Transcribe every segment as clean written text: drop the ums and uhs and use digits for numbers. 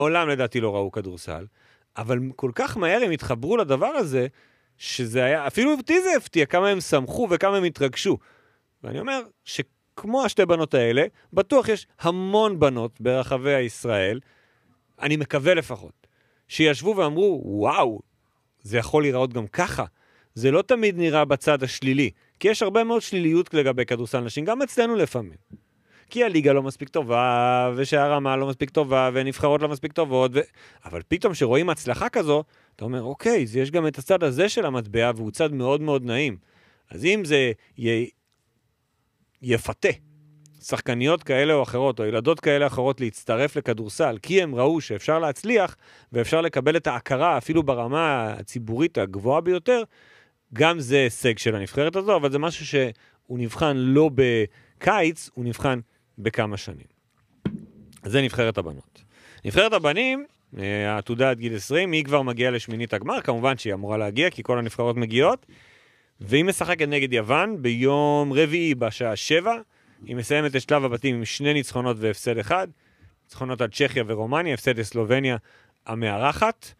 עולם לדעתי לא ראו כדורסל, אבל כל כך מהר הם התחברו לדבר הזה, שזה היה, אפילו אותי זה הפתיע, כמה הם שמחו וכמה הם התרגשו. ואני אומר שכמו השתי בנות האלה, בטוח יש המון בנות ברחבי הישראל, אני מקווה לפחות, שישבו ואמרו, וואו, זה יכול להיראות גם ככה. זה לא תמיד נראה בצד השלילי, כי יש הרבה מאוד שליליות לגבי כדורסל נשים, גם אצלנו לפעמים. כי הליגה לא מספיק טובה, ושהרמה לא מספיק טובה, ונבחרות לא מספיק טובות, אבל פתאום שרואים הצלחה כזו, אתה אומר, אוקיי, יש גם את הצד הזה של המטבע, והוא צד מאוד מאוד נעים. אז אם זה יפתה שחקניות כאלה או אחרות, או ילדות כאלה אחרות להצטרף לכדורסל, כי הם ראו שאפשר להצליח, ואפשר לקבל את ההכרה, אפילו ברמה הציבורית הגבוהה ביותר, גם זה הישג של הנבחרת הזו, אבל זה משהו שהוא נבחן לא בקיץ, הוא נבחן בכמה שנים. אז זה נבחרת הבנות. נבחרת הבנים, העתודה עד גיל 20, היא כבר מגיעה לשמינית הגמר, כמובן שהיא אמורה להגיע, כי כל הנבחרות מגיעות, והיא משחקת נגד יוון ביום רביעי בשעה 7, היא מסיימת את שלב הבתים עם 2 ניצחונות והפסד אחד, ניצחונות על צ'כיה ורומניה, הפסד לסלובניה המארחת.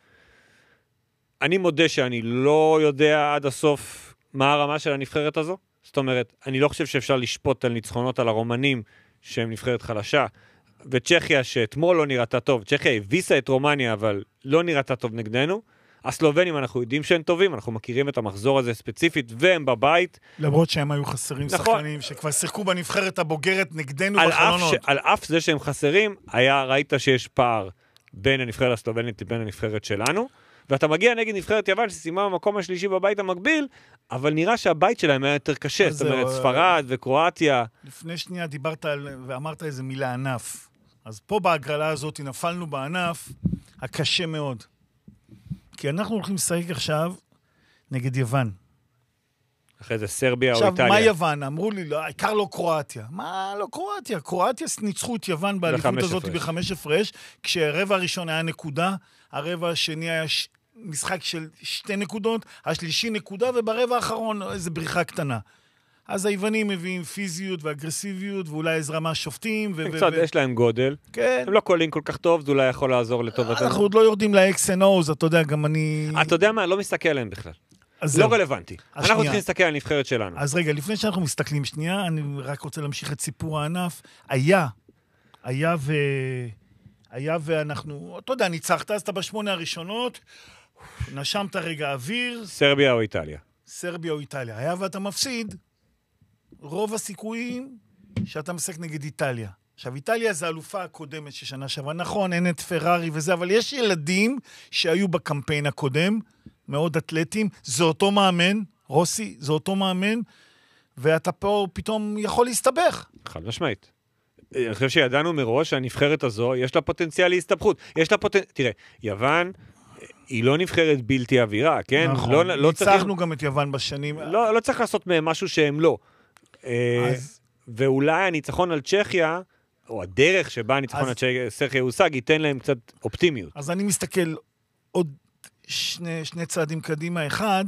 אני מודה שאני לא יודע עד הסוף מה הרמה של הנבחרת הזו, זאת אומרת, אני לא חושב שאפשר לשפוט על ניצחונות על הרומנים שהם נבחרת חלשה, וצ'כיה שאתמול לא נראתה טוב, צ'כיה הביסה את רומניה אבל לא נראתה טוב נגדנו, הסלובנים אנחנו יודעים שהם טובים, אנחנו מכירים את המחזור הזה ספציפית, והם בבית. למרות שהם היו חסרים שחקנים, שכבר שיחקו בנבחרת הבוגרת נגדנו בחלונות. על אף זה שהם חסרים, ראית שיש פער בין הנבחרת הסלובנית לבין הנבחרת שלנו, ואתה מגיע נגד נבחרת יוון שסיימה במקום השלישי בבית המקביל, אבל נראה שהבית שלהם היה יותר קשה, זאת אומרת, ספרד וקרואטיה. לפני שנייה דיברת ואמרת איזה מילה ענף. אז פה בהגרלה הזאת נפלנו בענף הקשה מאוד. כי אנחנו הולכים לשחק עכשיו נגד יוון. אחרי זה סרביה או איטליה. עכשיו, מה יוון? אמרו לי, לא, העיקר לא קרואטיה. מה לא קרואטיה? קרואטיה ניצחו את יוון באליפות הזאת ב5 הפרש, כשהרבע הראשון היה נקודה, הרבע השני היה משחק של 2 נקודות, השלישי נקודה, וברבע האחרון איזו בריחה קטנה. אז היוונים מביאים פיזיות ואגרסיביות, ואולי עזרה מהשופטים. קצת יש להם גודל. כן. הם לא קולים כל כך טוב, זה אולי יכול לעזור לטובתנו. אנחנו עוד לא יורדים ל-X&O's, אתה יודע, גם אני... אתה יודע מה? לא מסתכל עליהם בכלל. לא רלוונטי. אנחנו צריכים להסתכל על הנבחרת שלנו. אז רגע, לפני שאנחנו מסתכלים שנייה, אני רק רוצה להמשיך את סיפור הענף. היה ואנחנו, אתה יודע, ניצחת, אז אתה ב8 הראשונות, נשמת רגע אוויר. סרביה או איטליה. סרביה או איטליה. היה ואתה מפסיד, רוב הסיכויים שאתה משחק נגד איטליה. עכשיו, איטליה זה האלופה הקודמת ששנה שעברה. נכון, אין את פרארי וזה, אבל יש ילדים שהיו בקמפיין הקודם, מאוד אתלטים, זה אותו מאמן, רוסי, זה אותו מאמן, ואתה פה פתאום יכול להסתבך. חד משמעית. אני חושב שידענו מראש שהנבחרת הזו, יש לה פוטנציאל להסתבכות. תראה, יוון היא לא נבחרת בלתי אווירה, כן? נכון, ניצחנו גם את יוון בשנים. לא צריך לעשות מהם משהו שהם לא. ואולי הניצחון על צ'כיה, או הדרך שבה הניצחון על צ'כיה הושג, ייתן להם קצת אופטימיות. אז אני מסתכל עוד שני צעדים קדימה. אחד,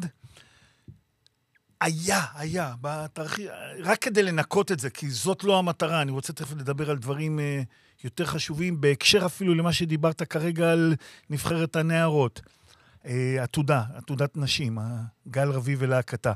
היה, רק כדי לנקות את זה, כי זאת לא המטרה, אני רוצה תכף לדבר על דברים יותר חשובים, בהקשר אפילו למה שדיברת כרגע על נבחרת הנערות. עתודת נשים, גל רביב ולהקתה.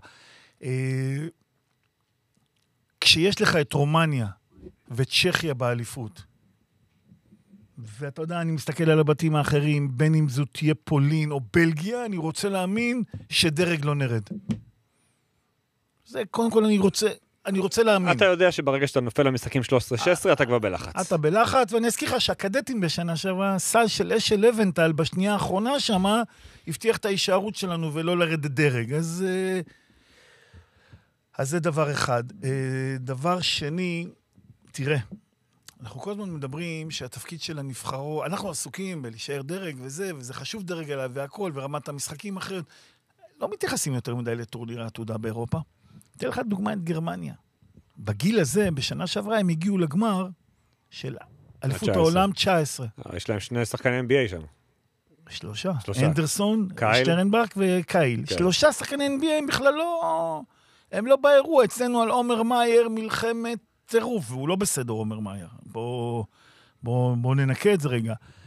כשיש לך את רומניה וצ'כיה באליפות, ואתה יודע, אני מסתכל על הבתים האחרים, בין אם זו תהיה פולין או בלגיה, אני רוצה להאמין שדרג לא נרד. זה קודם כל אני רוצה להאמין. אתה יודע שברגע שאתה נופל למשחקים 13-16, אתה כבר בלחץ. אתה בלחץ, ואני אזכיר לך שהקדטים בשנה שעברה, סל של אשל לבנטל בשנייה האחרונה שמה, הבטיח את ההישארות שלנו ולא לרדת דרג. אז זה דבר אחד. דבר שני, תראה, אנחנו כל הזמן מדברים שהתפקיד של הנבחרו, אנחנו עסוקים בלהישאר דרג וזה חשוב דרג עליו והכל, ורמת המשחקים אחרת. לא מתייחסים יותר מדי לטורניר העתודה באירופה. אתן לך דוגמה את גרמניה. בגיל הזה, בשנה שעברה, הם הגיעו לגמר של אליפות העולם 19. יש להם 2 שחקני NBA שם. 3. אנדרסון, שטרנברג וקייל. 3 שחקני NBA הם בכלל לא... הם לא באירוע. אצלנו על עומר מאייר מלחמת צירוף, והוא לא בסדר עומר מאייר. בוא ננקה את זה רגע.